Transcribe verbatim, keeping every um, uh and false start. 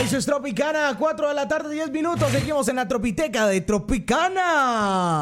Esto es Tropicana, cuatro de la tarde, diez minutos. Seguimos en la Tropiteca de Tropicana.